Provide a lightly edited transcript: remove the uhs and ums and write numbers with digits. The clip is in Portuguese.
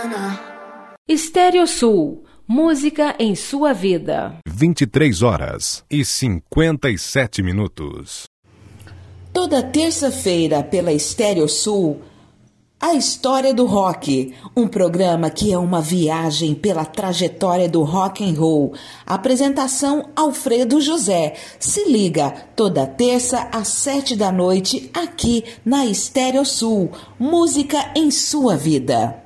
Estéreo Sul, música em sua vida. 23h57. Toda terça-feira pela Estéreo Sul, A História do Rock, um programa que é uma viagem pela trajetória do rock and roll. Apresentação Alfredo José. Se liga, toda terça às 7 da noite, aqui na Estéreo Sul, música em sua vida.